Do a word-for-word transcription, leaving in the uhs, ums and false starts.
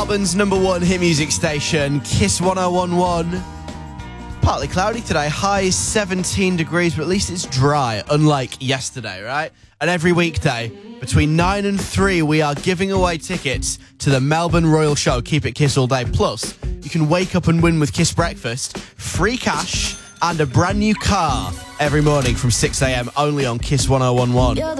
Melbourne's number one hit music station, Kiss one oh one one. Partly cloudy today, high seventeen degrees, but at least it's dry, unlike yesterday, right? And every weekday, between nine and three, we are giving away tickets to the Melbourne Royal Show. Keep it Kiss all day. Plus, you can wake up and win with Kiss Breakfast, free cash, and a brand new car every morning from six a.m. only on Kiss one oh one one.